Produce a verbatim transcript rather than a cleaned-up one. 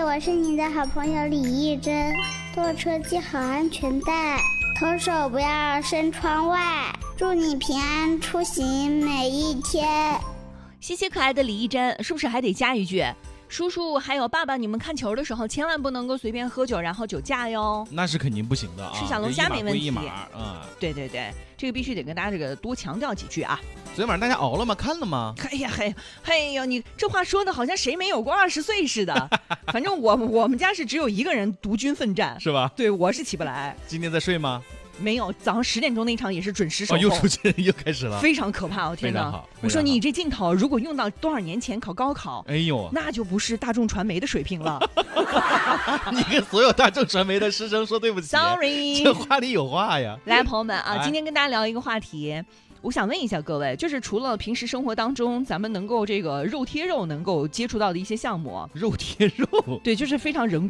嘿，我是你的好朋友李艺珍。坐车系好安全带，脱手不要伸窗外，祝你平安出行每一天。 谢谢可爱的李艺珍，是不是还得加一句？叔叔还有爸爸，你们看球的时候千万不能够随便喝酒，然后酒驾哟。 那是肯定不行的啊！ 吃小龙虾没问题。 一码归一码啊！ 对对对，这个必须得跟大家这个多强调几句啊。 昨天晚上大家熬了吗？看了吗？ 哎呀嘿，嘿呦，你这话说的好像谁没有过二十岁似的。反正我我们家是只有一个人独军奋战， 是吧？ 对，我是起不来。 今天在睡吗？ 没有，早上十点钟那场也是准时守候、 哦、又出去又开始了， 非常可怕！我、哦、天哪！我说你这镜头如果用到多少年前考高考， 哎呦， 那就不是大众传媒的水平了。 你跟所有大众传媒的师生说对不起 ，sorry， 这话里有话呀。 来，朋友们啊，今天跟大家聊一个话题。我想问一下各位，就是除了平时生活当中咱们能够这个肉贴肉能够接触到的一些项目， 肉贴肉， 对，就是非常人